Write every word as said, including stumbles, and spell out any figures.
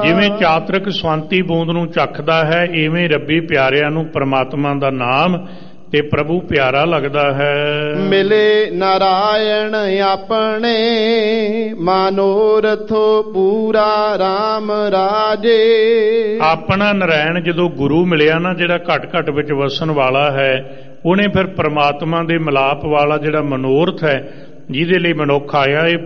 ਜਿਵੇਂ ਚਾਤਰਕ ਸਵੰਤੀ ਬੂੰਦ ਨੂੰ ਚੱਖਦਾ ਹੈ, ਇਵੇਂ ਰੱਬੀ ਪਿਆਰਿਆਂ ਨੂੰ ਪ੍ਰਮਾਤਮਾ ਦਾ ਨਾਮ ਤੇ ਪ੍ਰਭੂ ਪਿਆਰਾ ਲੱਗਦਾ ਹੈ। ਮਿਲੇ ਨਾਰਾਇਣ ਆਪਣੇ, ਮਨੋਰਥੋ ਪੂਰਾ RAM ਰਾਜੇ। ਆਪਣਾ ਨਾਰਾਇਣ ਜਦੋਂ ਗੁਰੂ ਮਿਲਿਆ ਨਾ, ਜਿਹੜਾ ਘਟ ਘਟ ਵਿੱਚ ਵਸਣ ਵਾਲਾ ਹੈ, ਉਹਨੇ ਫਿਰ ਪ੍ਰਮਾਤਮਾ ਦੇ ਮਿਲਾਪ ਵਾਲਾ ਜਿਹੜਾ ਮਨੋਰਥ ਹੈ, ਜਿਹਦੇ ਲਈ ਮਨੁੱਖ ਆਇਆ, ਇਹ